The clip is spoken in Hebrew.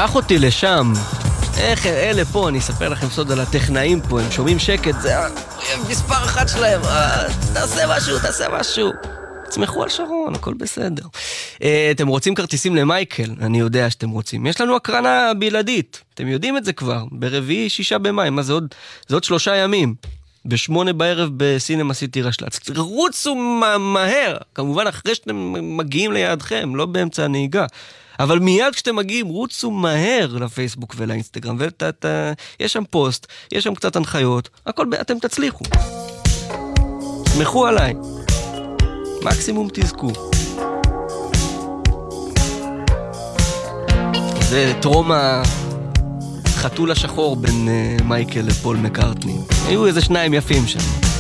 קח אותי לשם. איך אלה פה, אני אספר לכם סוד על הטכנאים פה, הם שומעים שקט, זה מספר אחד שלהם, תעשה משהו. תצמחו על שרון, הכל בסדר. אתם רוצים כרטיסים למייקל? אני יודע שאתם רוצים. יש לנו הקרנה בלעדית, אתם יודעים את זה כבר, ברביעי 6 במאי, מה זה עוד 3 ימים. ב8 בערב בסינמה סיטי רשל"צ. רוצו מהר, כמובן אחרי שאתם מגיעים ליעדכם, לא באמצע הנהיגה. אבל מיד כשאתם מגיעים, רוצו מהר לפייסבוק ולאינסטגרם, יש שם פוסט, יש שם קצת הנחיות, אתם תצליחו. סמכו עליי. מקסימום תזכו. זה טרום החתול השחור בין מייקל לפול מקארטני. היו איזה 2 יפים שם.